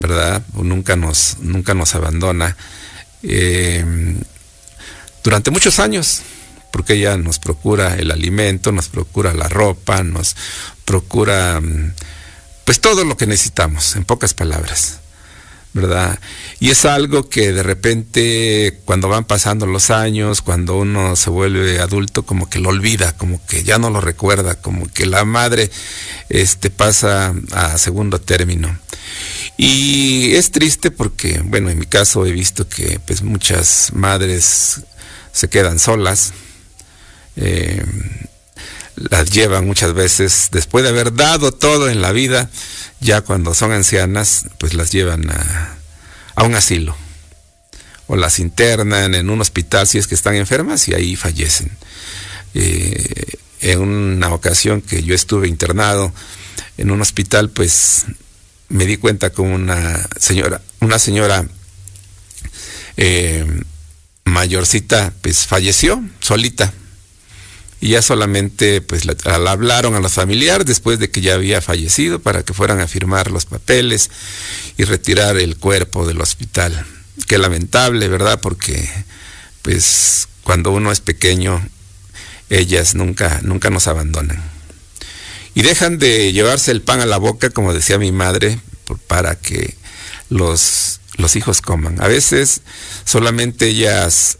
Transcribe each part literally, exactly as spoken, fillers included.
¿verdad? Nunca nos, nunca nos abandona. Eh, durante muchos años, porque ella nos procura el alimento, nos procura la ropa, nos procura pues todo lo que necesitamos, en pocas palabras, ¿verdad? Y es algo que de repente cuando van pasando los años, cuando uno se vuelve adulto, como que lo olvida, como que ya no lo recuerda, como que la madre este, pasa a segundo término. Y es triste porque, bueno, en mi caso he visto que pues muchas madres se quedan solas, eh, las llevan muchas veces, después de haber dado todo en la vida, ya cuando son ancianas, pues las llevan a, a un asilo, o las internan en un hospital si es que están enfermas y ahí fallecen. Eh, en una ocasión que yo estuve internado en un hospital, pues me di cuenta que una señora, una señora eh, mayorcita, pues falleció solita. Y ya solamente pues la, la hablaron a los familiares después de que ya había fallecido para que fueran a firmar los papeles y retirar el cuerpo del hospital. Qué lamentable, ¿verdad? Porque pues cuando uno es pequeño, ellas nunca, nunca nos abandonan. Y dejan de llevarse el pan a la boca, como decía mi madre, por, para que los, los hijos coman. A veces solamente ellas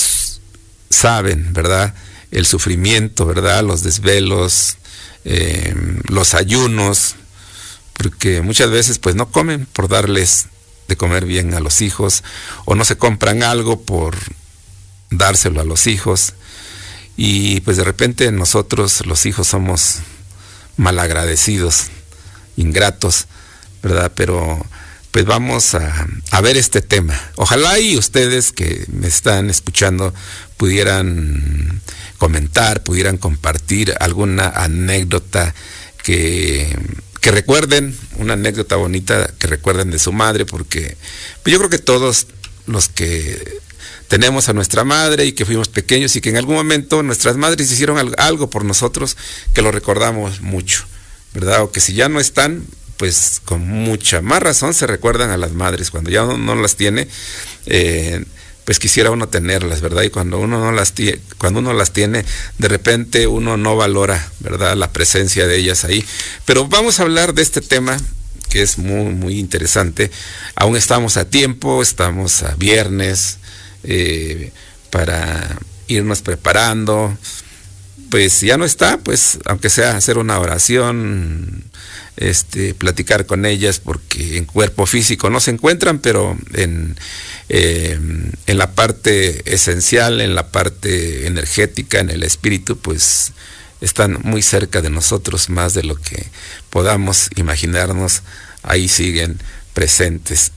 saben, ¿verdad?, el sufrimiento, ¿verdad?, los desvelos, eh, los ayunos, porque muchas veces pues no comen por darles de comer bien a los hijos, o no se compran algo por dárselo a los hijos, y pues de repente nosotros los hijos somos malagradecidos, ingratos, ¿verdad? Pero pues vamos a, a ver este tema. Ojalá y ustedes que me están escuchando pudieran comentar, pudieran compartir alguna anécdota que, que recuerden, una anécdota bonita que recuerden de su madre, porque pues yo creo que todos los que tenemos a nuestra madre y que fuimos pequeños y que en algún momento nuestras madres hicieron algo por nosotros, que lo recordamos mucho, ¿verdad? O que si ya no están, pues con mucha más razón se recuerdan a las madres. Cuando ya uno no las tiene, eh, pues quisiera uno tenerlas, ¿verdad? Y cuando uno no las tiene, cuando uno las tiene, de repente uno no valora, ¿verdad?, la presencia de ellas ahí. Pero vamos a hablar de este tema que es muy, muy interesante. Aún estamos a tiempo, estamos a viernes, eh, para irnos preparando. Pues ya no está, pues aunque sea hacer una oración, este, platicar con ellas, porque en cuerpo físico no se encuentran, pero en, eh, en la parte esencial, en la parte energética, en el espíritu, pues están muy cerca de nosotros, más de lo que podamos imaginarnos. Ahí siguen presentes.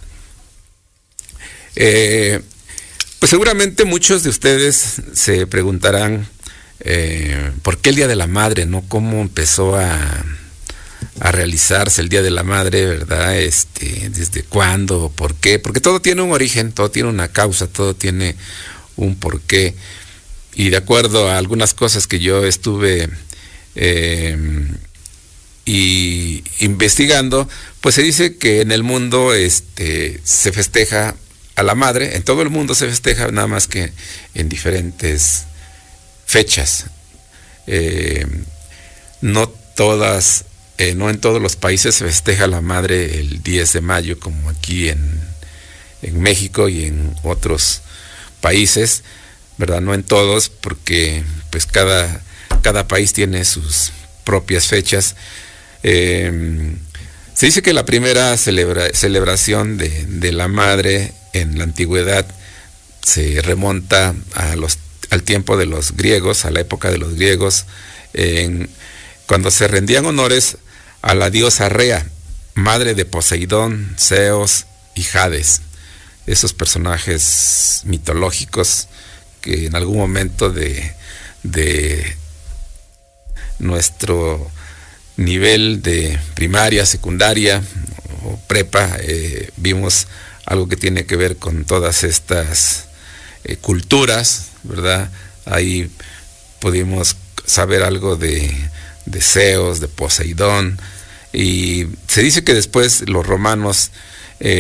Eh, pues seguramente muchos de ustedes se preguntarán, eh, ¿por qué el Día de la Madre, no? ¿Cómo empezó a, a realizarse el Día de la Madre, verdad? Este, ¿desde cuándo? ¿Por qué? Porque todo tiene un origen, todo tiene una causa, todo tiene un porqué. Y de acuerdo a algunas cosas que yo estuve eh, y investigando, pues se dice que en el mundo este, se festeja a la madre, en todo el mundo se festeja, nada más que en diferentes fechas. Eh, no todas, eh, no en todos los países se festeja a la madre el diez de mayo, como aquí en, en México y en otros países, ¿verdad? No en todos, porque pues cada, cada país tiene sus propias fechas. Eh, se dice que la primera celebra, celebración de, de la madre en la antigüedad se remonta a los, al tiempo de los griegos, a la época de los griegos, en, cuando se rendían honores a la diosa Rea, madre de Poseidón, Zeus y Hades, esos personajes mitológicos que en algún momento de, de nuestro nivel de primaria, secundaria o prepa, eh, vimos algo que tiene que ver con todas estas eh, culturas, ¿verdad? Ahí pudimos saber algo de, de Zeus, de Poseidón, y se dice que después los romanos